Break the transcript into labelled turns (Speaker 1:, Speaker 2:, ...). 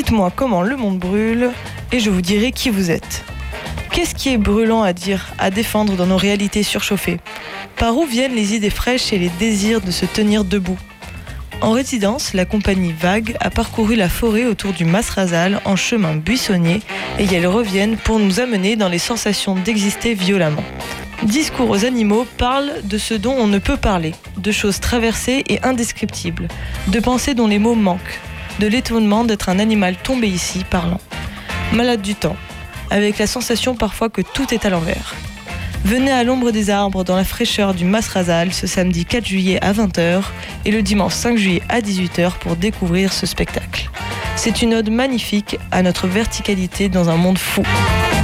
Speaker 1: Dites-moi comment le monde brûle et je vous dirai qui vous êtes. Qu'est-ce qui est brûlant à dire, à défendre dans nos réalités surchauffées ? Par où viennent les idées fraîches et les désirs de se tenir debout ? En résidence, la compagnie Vague a parcouru la forêt autour du Mas-Razal en chemin buissonnier et elles reviennent pour nous amener dans les sensations d'exister violemment. Discours aux animaux parle de ce dont on ne peut parler, de choses traversées et indescriptibles, de pensées dont les mots manquent, de l'étonnement d'être un animal tombé ici parlant. Malade du temps, avec la sensation parfois que tout est à l'envers. Venez à l'ombre des arbres dans la fraîcheur du Mas-Razal ce samedi 4 juillet à 20h et le dimanche 5 juillet à 18h pour découvrir ce spectacle. C'est une ode magnifique à notre verticalité dans un monde fou.